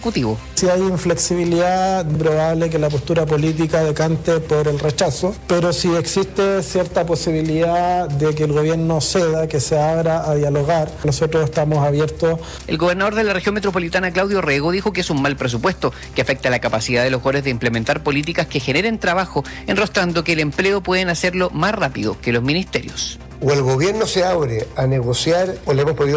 Ejecutivo. Si hay inflexibilidad, probable que la postura política decante por el rechazo, pero si existe cierta posibilidad de que el gobierno ceda, que se abra a dialogar, nosotros estamos abiertos. El gobernador de la región metropolitana, Claudio Rego, dijo que es un mal presupuesto que afecta la capacidad de los jueces de implementar políticas que generen trabajo, enrostrando que el empleo pueden hacerlo más rápido que los ministerios. O el gobierno se abre a negociar, o le hemos podido